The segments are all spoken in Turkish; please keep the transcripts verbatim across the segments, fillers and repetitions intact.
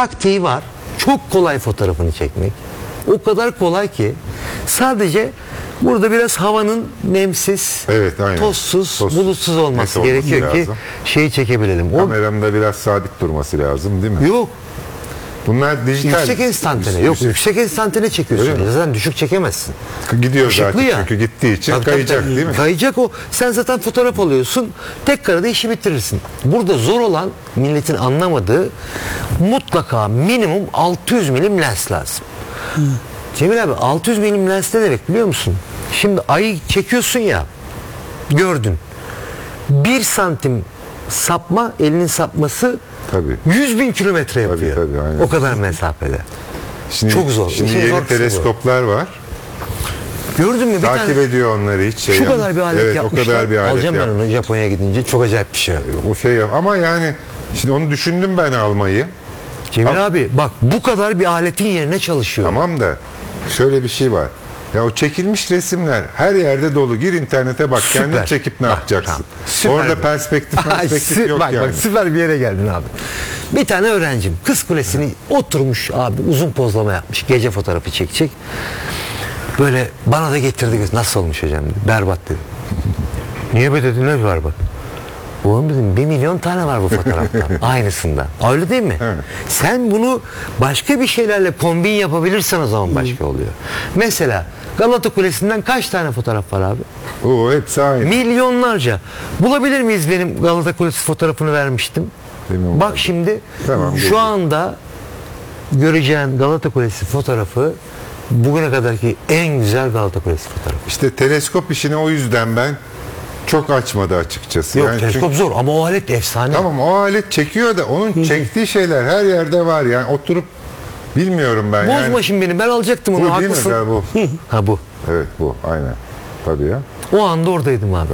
taktiği var. Çok kolay fotoğrafını çekmek. O kadar kolay ki sadece burada biraz havanın nemsiz, Evet, aynen. tozsuz, Tozsuz, bulutsuz olması net olması gerekiyor ki lazım. şeyi çekebilelim. O Kameramda biraz sabit durması lazım değil mi? yok. Bunlar dijital. Yüksek enstantane. Yok, yüksek enstantane çekiyorsun. Öyle mi? Zaten düşük çekemezsin. Gidiyor Işıklı zaten ya. çünkü gittiği için Tabii, kayacak tabii, tabii. değil mi? Kayacak o. Sen zaten fotoğraf alıyorsun. Tek karede işi bitirirsin. Burada zor olan milletin anlamadığı mutlaka minimum altı yüz milim lens lazım. Hı. Cemil abi altı yüz milim lens ne demek biliyor musun? Şimdi ayı çekiyorsun ya, gördün. Bir santim sapma, elinin sapması Tabii. yüz bin kilometre yapıyor. Tabii, tabii, aynen. O kadar mesafede. Şimdi, Çok zor. Şimdi İşin zor yeni kısmı teleskoplar var. Gördün mü? Bir Takip tane, ediyor onları hiç şey şu yap- kadar bir alet evet, yapmışlar. o kadar bir alet Alacağım yap- ben onu Japonya'ya gidince. Çok acayip bir şey. O şey yap- ama yani şimdi onu düşündüm ben almayı. Cemil Ama- abi bak bu kadar bir aletin yerine çalışıyor. Tamam da şöyle bir şey var. Ya o çekilmiş resimler her yerde dolu. Gir internete bak. Süper. Kendin çekip ne Bak, yapacaksın? tamam. Süper Orada bir- perspektif Ay, perspektif sü- yok bak, yani. Bak süper bir yere geldin abi. Bir tane öğrencim Kız Kulesi'ni oturmuş abi uzun pozlama yapmış. Gece fotoğrafı çekecek. Böyle bana da getirdi. Nasıl olmuş hocam dedi. Berbat dedi. Niye be dedim ne berbat? Oğlum dedim bir milyon tane var bu fotoğrafta. Aynısından. Öyle değil mi? Evet. Sen bunu başka bir şeylerle kombin yapabilirsen o zaman başka oluyor. Mesela Galata Kulesi'nden kaç tane fotoğraf var abi? O hepsi aynı. Milyonlarca. Bulabilir miyiz benim Galata Kulesi fotoğrafını vermiştim? Bilmiyorum Bak abi. şimdi Tamam, şu göreceğim. anda göreceğin Galata Kulesi fotoğrafı bugüne kadarki en güzel Galata Kulesi fotoğrafı. İşte teleskop işini o yüzden ben çok açmadı açıkçası. Yok Yani teleskop çünkü- zor ama o alet efsane. Tamam o alet çekiyor da onun çektiği şeyler her yerde var. Yani oturup bilmiyorum ben. Bozma yani. şimdi beni ben alacaktım onu Bu değil mi? haklısın. Ya bu. Ha bu. Evet bu aynen. Tabii ya. O anda oradaydım abi. Tabii.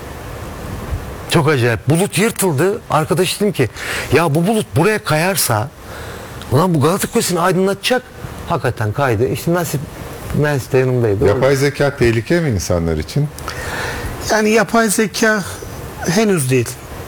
Çok acayip. Bulut yırtıldı. Arkadaş dedim ki ya bu bulut buraya kayarsa ulan bu Galata Kulesi'ni aydınlatacak. Hakikaten kaydı. İşte nasip Mersi de yanımdaydı. Yapay zeka tehlike mi insanlar için? Yani yapay zeka henüz değil.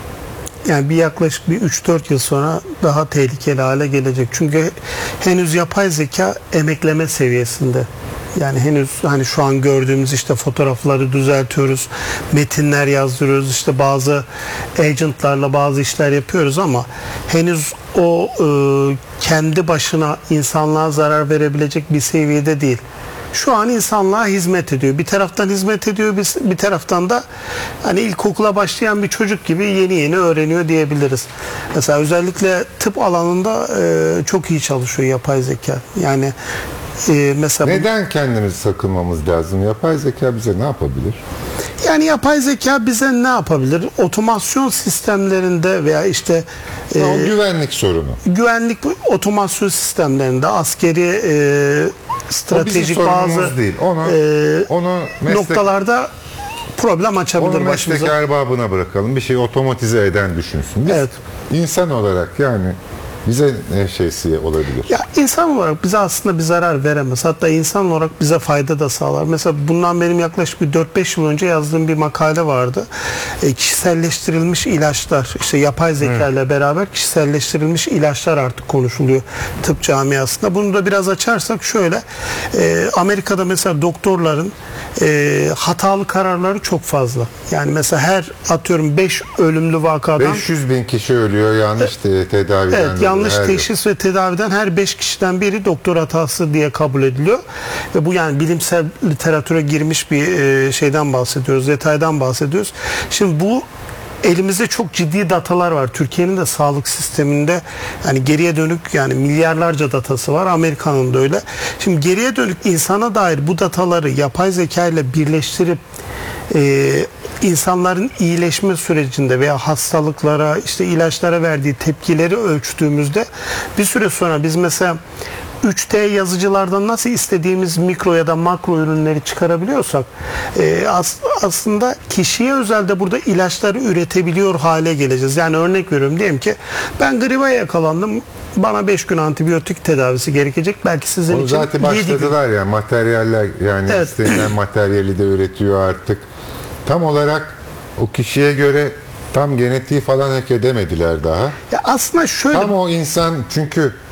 Yani bir yaklaşık bir üç dört yıl sonra daha tehlikeli hale gelecek. Çünkü henüz yapay zeka emekleme seviyesinde. Yani henüz hani şu an gördüğümüz işte fotoğrafları düzeltiyoruz, metinler yazdırıyoruz, işte bazı agentlarla bazı işler yapıyoruz ama henüz o e, kendi başına insanlığa zarar verebilecek bir seviyede değil. Şu an insanlığa hizmet ediyor. Bir taraftan hizmet ediyor, bir, bir taraftan da hani ilkokula başlayan bir çocuk gibi yeni yeni öğreniyor diyebiliriz. Mesela özellikle tıp alanında e, çok iyi çalışıyor yapay zeka. Yani e, mesela bu- Neden kendimizi sakınmamız lazım? Yapay zeka bize ne yapabilir? yani yapay zeka bize ne yapabilir? Otomasyon sistemlerinde veya işte e, o güvenlik sorunu. güvenlik otomasyon sistemlerinde askeri e, O bizim stratejik sorunumuz bazı değil. Onu, e, onu meslek, noktalarda problem açabilir onu meslek başımıza. erbabına bırakalım. Bir şeyi otomatize eden düşünsün. Biz Evet. insan olarak yani bize ne şeysi olabilir? Ya insan olarak bize aslında bir zarar veremez. Hatta insan olarak bize fayda da sağlar. Mesela bundan benim yaklaşık bir dört beş yıl önce yazdığım bir makale vardı. E, kişiselleştirilmiş ilaçlar, işte yapay zeka ile beraber kişiselleştirilmiş ilaçlar artık konuşuluyor tıp camiasında. Bunu da biraz açarsak şöyle, e, Amerika'da mesela doktorların e, hatalı kararları çok fazla. Yani mesela her atıyorum beş ölümlü vakadan beş yüz bin kişi ölüyor yanlış te- tedaviden. Evet, dolayı. yanlış Her teşhis ve tedaviden her beş kişiden biri doktor hatası diye kabul ediliyor. Ve bu yani bilimsel literatüre girmiş bir e, şeyden bahsediyoruz, detaydan bahsediyoruz. Şimdi bu elimizde çok ciddi datalar var. Türkiye'nin de sağlık sisteminde yani geriye dönük yani milyarlarca datası var. Amerika'nın da öyle. Şimdi geriye dönük insana dair bu dataları yapay zeka ile birleştirip e, insanların iyileşme sürecinde veya hastalıklara işte ilaçlara verdiği tepkileri ölçtüğümüzde bir süre sonra biz mesela üç D yazıcılardan nasıl istediğimiz mikro ya da makro ürünleri çıkarabiliyorsak e, as, aslında kişiye özel de burada ilaçları üretebiliyor hale geleceğiz. Yani örnek veriyorum, diyelim ki ben gribe yakalandım, bana beş gün antibiyotik tedavisi gerekecek, belki sizin Onu için zaten yedi gün. başladılar ya, materyaller yani Evet. istenilen materyali de üretiyor artık. Tam olarak o kişiye göre tam genetiği falan hak edemediler daha. Ya aslında şöyle Tam o insan çünkü